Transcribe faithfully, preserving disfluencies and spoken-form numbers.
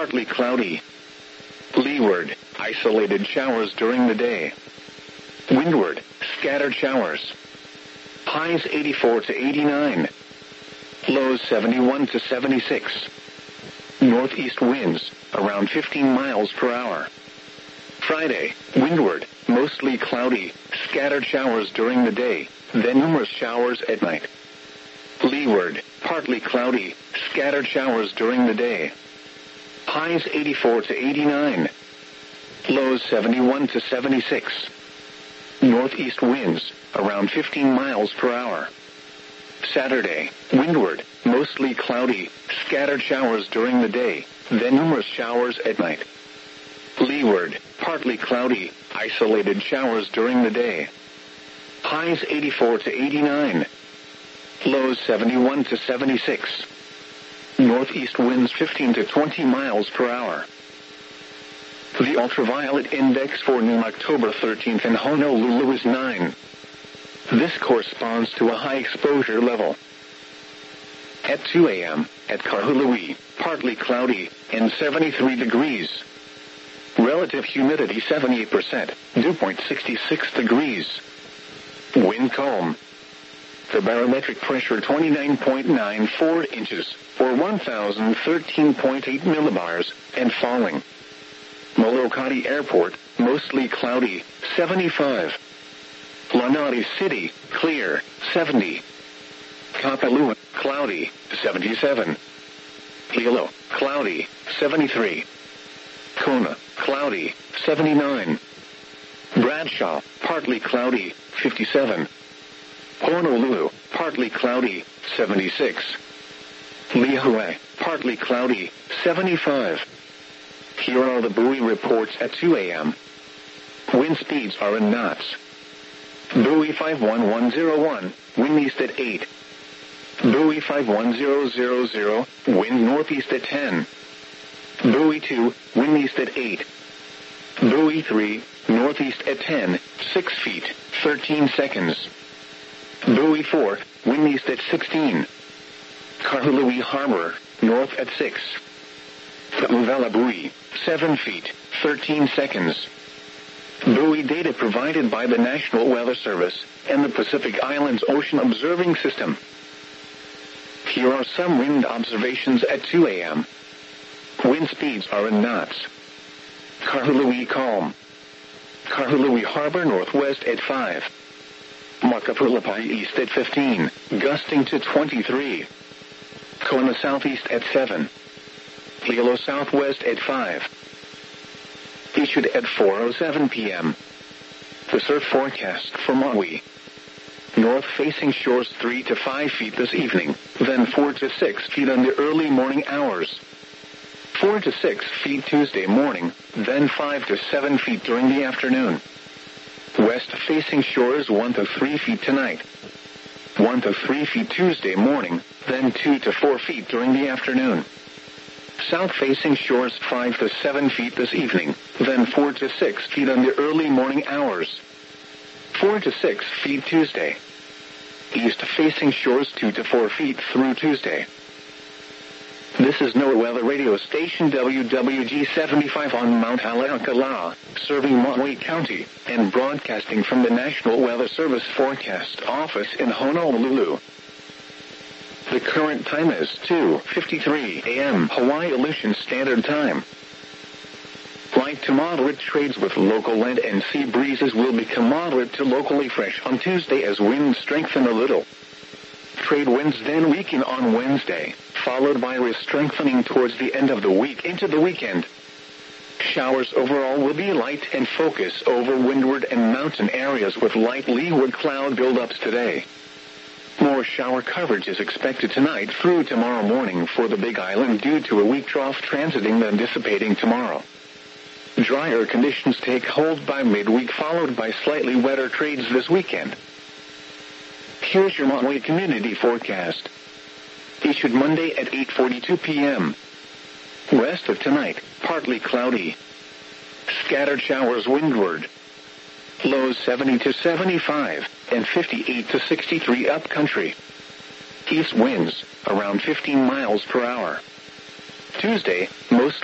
partly cloudy. Leeward, isolated showers during the day. Windward, scattered showers. Highs eighty-four to eighty-nine. Lows seventy-one to seventy-six. Northeast winds, around fifteen miles per hour. Friday, windward, mostly cloudy, scattered showers during the day, then numerous showers at night. Leeward, partly cloudy, scattered showers during the day. Highs eighty-four to eighty-nine. Lows seventy-one to seventy-six. Northeast winds, around fifteen miles per hour. Saturday, windward, mostly cloudy, scattered showers during the day, then numerous showers at night. Leeward, partly cloudy, isolated showers during the day. Highs eighty-four to eighty-nine. Lows seventy-one to seventy-six. Northeast winds fifteen to twenty miles per hour. The ultraviolet index for noon October thirteenth in Honolulu is nine. This corresponds to a high exposure level. At two a.m., at Kahului, partly cloudy, and seventy-three degrees. Relative humidity seventy-eight percent, dew point sixty-six degrees. Wind calm. The barometric pressure twenty-nine point nine four inches, or one thousand thirteen point eight millibars, and falling. Molokai Airport, mostly cloudy, seventy-five. Lanai City, clear, seventy. Kapalua, cloudy, seventy-seven. Hilo, cloudy, seventy-three. Kona, cloudy, seventy-nine. Bradshaw, partly cloudy, fifty-seven. Honolulu, partly cloudy, seventy-six. Lihue, partly cloudy, seventy-five. Here are the buoy reports at two a.m. Wind speeds are in knots. Buoy five one one zero one, wind east at eight. Buoy five one zero zero zero, wind northeast at ten. Buoy two, wind east at eight. Buoy three, northeast at ten, six feet, thirteen seconds. Buoy four, wind east at sixteen. Kahului Harbor, north at six. Kauvela Buoy, seven feet, thirteen seconds. Buoy data provided by the National Weather Service and the Pacific Islands Ocean Observing System. Here are some wind observations at two a.m. Wind speeds are in knots. Kahului calm. Kahului Harbor northwest at five. Makapulapai east at fifteen, gusting to twenty-three. Kona southeast at seven. Hilo southwest at five. Issued at four oh seven p.m. The surf forecast for Maui. North-facing shores three to five feet this evening, then four to six feet in the early morning hours. four to six feet Tuesday morning, then five to seven feet during the afternoon. West-facing shores one to three feet tonight. one to three feet Tuesday morning, then two to four feet during the afternoon. South-facing shores five to seven feet this evening, then four to six feet in the early morning hours. four to six feet Tuesday. East-facing shores two to four feet through Tuesday. This is NOAA Weather Radio Station W W G seventy-five on Mount Haleakala, serving Maui County, and broadcasting from the National Weather Service Forecast Office in Honolulu. The current time is two fifty-three a.m. Hawaii Aleutian Standard Time. Light to moderate trades with local land and sea breezes will become moderate to locally fresh on Tuesday as winds strengthen a little. Trade winds then weaken on Wednesday, followed by re-strengthening towards the end of the week into the weekend. Showers overall will be light and focus over windward and mountain areas with light leeward cloud buildups today. More shower coverage is expected tonight through tomorrow morning for the Big Island due to a weak trough transiting then dissipating tomorrow. Drier conditions take hold by midweek followed by slightly wetter trades this weekend. Here's your Maui Community Forecast. Issued Monday at eight forty-two p.m. Rest of tonight, partly cloudy. Scattered showers windward. Lows seventy to seventy-five and fifty-eight to sixty-three upcountry. East winds, around fifteen miles per hour. Tuesday, mostly